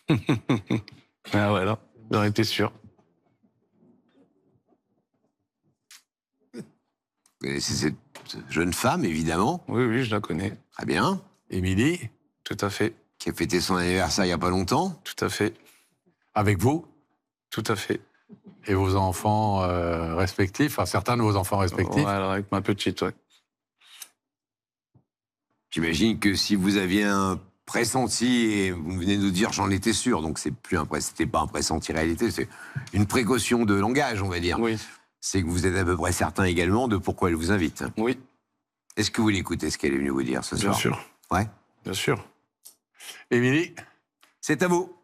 Ah ouais, là, j'en étais sûr. Vous connaissez cette jeune femme, évidemment. Oui, oui, je la connais. Très bien. Émilie, Tout à fait, qui a fêté son anniversaire il n'y a pas longtemps. tout à fait, Avec vous tout à fait. et vos enfants respectifs, enfin certains de vos enfants respectifs. Ouais, alors avec ma petite, ouais. J'imagine que si vous aviez un pressenti, et vous venez de nous dire j'en étais sûr, donc c'était pas un pressenti réalité, c'est une précaution de langage, on va dire. Oui, C'est que vous êtes à peu près certain également de pourquoi elle vous invite. oui, Est-ce que vous l'écoutez, ce qu'elle est venue vous dire ce bien soir? sûr, Ouais. bien sûr. Émilie, C'est à vous.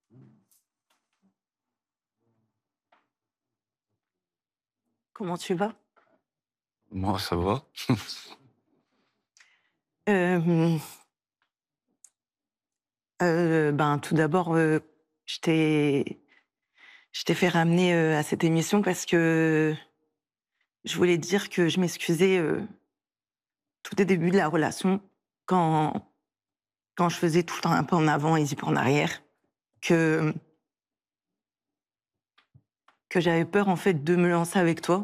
Comment tu vas? Moi, ça va. Euh, tout d'abord, je t'ai fait ramener à cette émission parce que je voulais te dire que je m'excusais tout au début de la relation quand, quand je faisais tout le temps un pas en avant et 10 pas en arrière, que, que j'avais peur en fait de me lancer avec toi,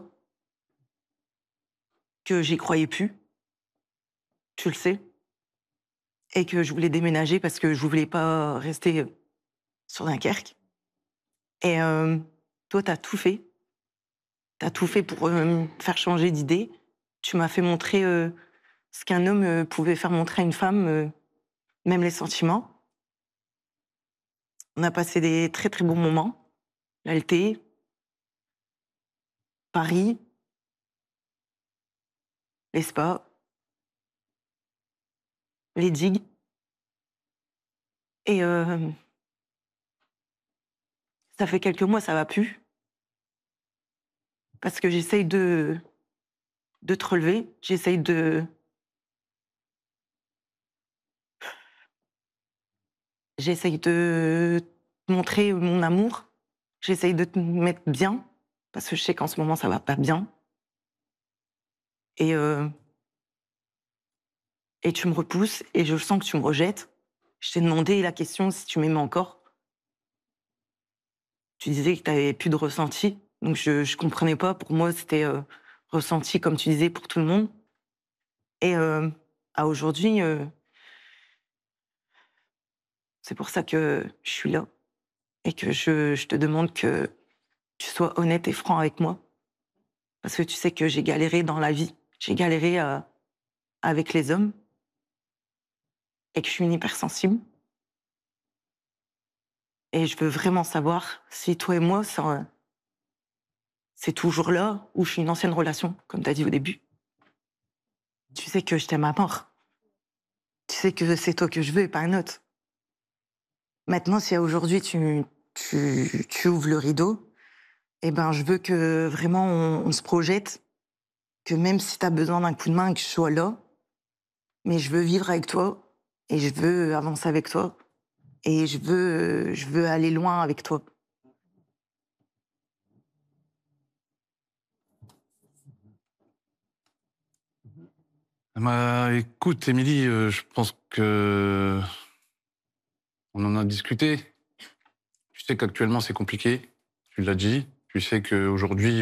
que j'y croyais plus, tu le sais, et que je voulais déménager parce que je voulais pas rester sur Dunkerque. Et toi, t'as tout fait. T'as tout fait pour me faire changer d'idée. Tu m'as fait montrer ce qu'un homme pouvait faire montrer à une femme, même les sentiments. On a passé des très très bons moments. L'Alté, Paris, les spas, les digues. Et ça fait quelques mois, ça va plus. Parce que j'essaye de te relever. J'essaye de te montrer mon amour. J'essaye de te mettre bien. Parce que je sais qu'en ce moment, ça va pas bien. Et, euh, et tu me repousses et je sens que tu me rejettes. Je t'ai demandé la question si tu m'aimais encore. Tu disais que tu n'avais plus de ressenti. Donc je comprenais pas. Pour moi, c'était ressenti, comme tu disais, pour tout le monde. Et à aujourd'hui, c'est pour ça que je suis là. Et que je te demande que tu sois honnête et franc avec moi. Parce que tu sais que j'ai galéré dans la vie. J'ai galéré avec les hommes. Et que je suis une hypersensible. Et je veux vraiment savoir si toi et moi, c'est toujours là ou je suis une ancienne relation, comme tu as dit au début. Tu sais que je t'aime à mort. Tu sais que c'est toi que je veux et pas un autre. Maintenant, si aujourd'hui tu ouvres le rideau, eh ben, je veux que vraiment on se projette, que même si tu as besoin d'un coup de main, que je sois là, mais je veux vivre avec toi et je veux avancer avec toi et je veux aller loin avec toi. Bah, écoute, Émilie, je pense que on en a discuté. Tu sais qu'actuellement, c'est compliqué. Tu l'as dit. Tu sais qu'aujourd'hui,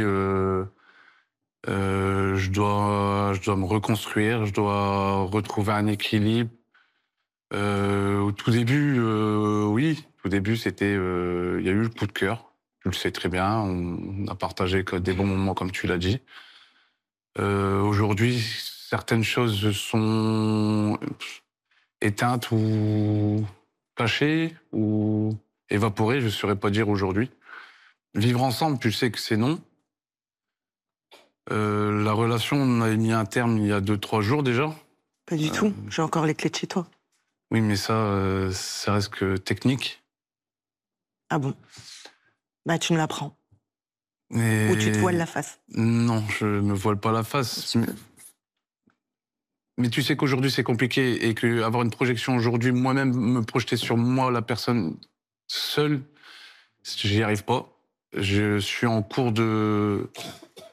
je dois me reconstruire. Je dois retrouver un équilibre. Au tout début, oui. Au début, c'était, il y a eu le coup de cœur. Tu le sais très bien. On a partagé des bons moments, comme tu l'as dit. Aujourd'hui, certaines choses sont éteintes ou cachées ou évaporées, je ne saurais pas dire aujourd'hui. Vivre ensemble, tu sais que c'est non. La relation, on a mis un terme il y a 2-3 jours déjà. Pas du tout. J'ai encore les clés de chez toi. Oui, mais ça reste que technique. Ah bon? Bah, tu me l'apprends. Mais... Ou tu te voiles la face. Non, je me voile pas la face. Mais tu sais qu'aujourd'hui c'est compliqué et qu'avoir une projection aujourd'hui, moi-même me projeter sur moi, la personne seule, j'y arrive pas. Je suis en cours de